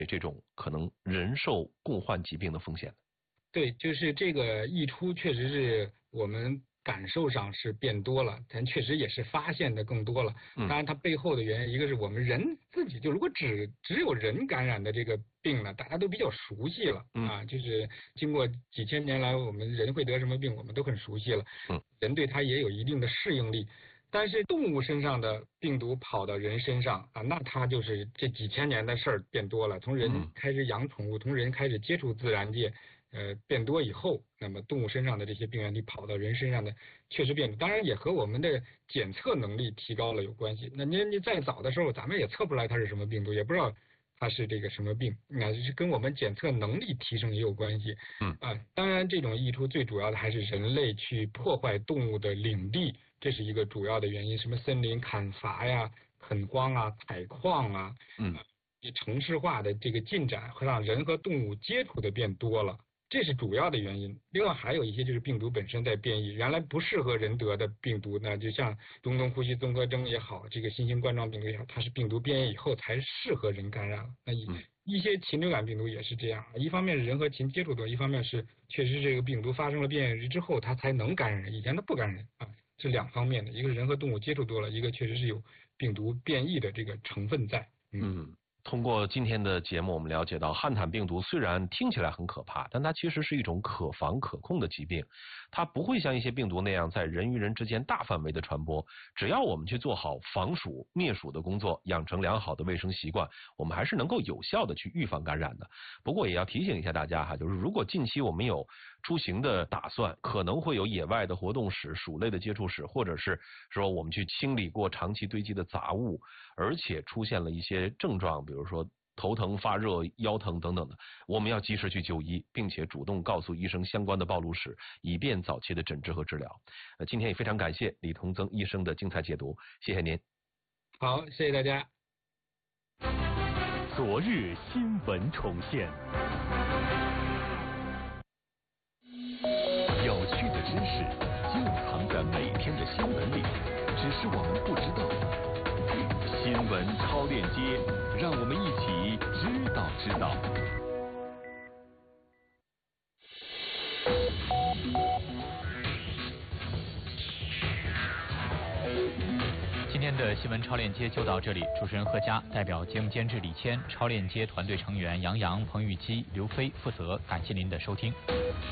这种可能人兽共患疾病的风险呢？ 对，就是这个溢出确实是我们感受上是变多了，但确实也是发现的更多了。当然，它背后的原因，一个是我们人自己，就如果只有人感染的这个病呢，大家都比较熟悉了啊，就是经过几千年来，我们人会得什么病，我们都很熟悉了。人对它也有一定的适应力。但是动物身上的病毒跑到人身上啊，那它就是这几千年的事儿变多了。从人开始养宠物，从人开始接触自然界，变多以后，那么动物身上的这些病原体跑到人身上的确实变多。当然也和我们的检测能力提高了有关系。那你再早的时候，咱们也测不出来它是什么病毒，也不知道它是这个什么病，那就是跟我们检测能力提升也有关系。当然这种溢出最主要的还是人类去破坏动物的领地。这是一个主要的原因，什么森林砍伐呀、垦荒啊、采矿啊，城市化的这个进展会让人和动物接触的变多了，这是主要的原因。另外还有一些就是病毒本身在变异，原来不适合人得的病毒呢，就像中东呼吸综合征也好，这个新型冠状病毒也好，它是病毒变异以后才适合人感染了。那一些禽流感病毒也是这样，一方面是人和禽接触多，一方面是确实这个病毒发生了变异之后，它才能感染人，以前它不感染人啊。是两方面的，一个是人和动物接触多了，一个确实是有病毒变异的这个成分在。 通过今天的节目，我们了解到汉坦病毒虽然听起来很可怕，但它其实是一种可防可控的疾病，它不会像一些病毒那样在人与人之间大范围的传播。只要我们去做好防鼠灭鼠的工作，养成良好的卫生习惯，我们还是能够有效的去预防感染的。不过也要提醒一下大家哈，就是如果近期我们有出行的打算，可能会有野外的活动史、鼠类的接触史，或者是说我们去清理过长期堆积的杂物，而且出现了一些症状，比如说头疼、发热、腰疼等等的，我们要及时去就医，并且主动告诉医生相关的暴露史，以便早期的诊治和治疗。今天也非常感谢李同增医生的精彩解读，谢谢您。 好，谢谢大家。 昨日新闻重现，有趣的知识就藏在每天的新闻里，只是我们不知道。新闻超链接，让我们一起知道。 今天的新闻超链接就到这里，主持人贺佳，代表节目监制李谦，超链接团队成员杨洋、彭玉基、刘飞负责，感谢您的收听。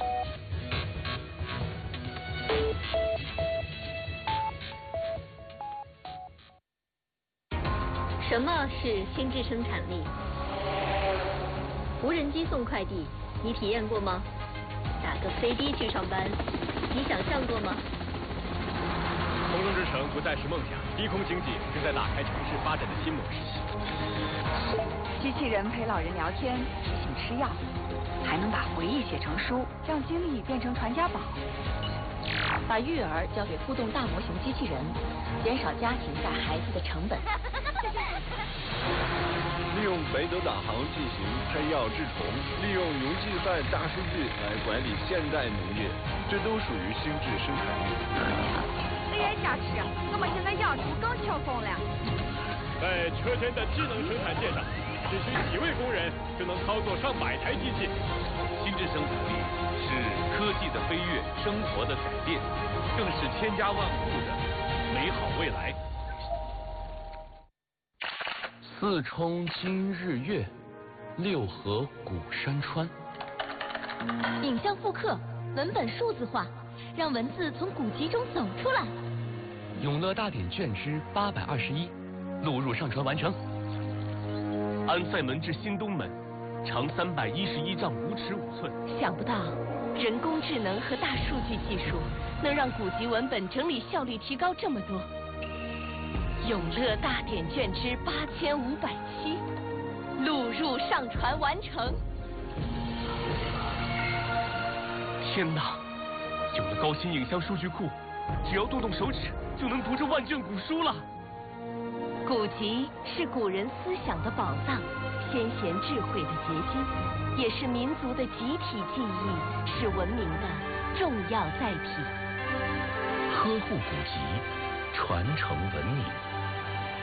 什么是心智生产力？无人机送快递，你体验过吗？打个飞的去上班，你想象过吗？ 空中之城不再是梦想，低空经济正在打开城市发展的新模式。 机器人陪老人聊天，提醒吃药，还能把回忆写成书，让经历变成传家宝。 把育儿交给互动大模型机器人，减少家庭带孩子的成本。 利用北斗导航进行拆药治虫，利用云计算大数据来管理现代农业，这都属于心智生产力。 AI 加持，我们现在养猪更轻松了。 在车间的智能生产线上，只需几位工人就能操作上百台机器。 心智生产力是科技的飞跃，生活的改变，更是千家万户的美好未来。四冲今日月，六合古山川。 影像复刻，文本数字化，让文字从古籍中走出来。 永乐大典卷之821，录入上传完成。安塞门至新东门，长311丈5尺5寸。 想不到人工智能和大数据技术能让古籍文本整理效率提高这么多。永乐大典卷之8507，录入上传完成。 天哪！有了高新影像数据库，只要动动手指就能读这万卷古书了。 古籍是古人思想的宝藏，先贤智慧的结晶，也是民族的集体记忆，是文明的重要载体。 呵护古籍，传承文明。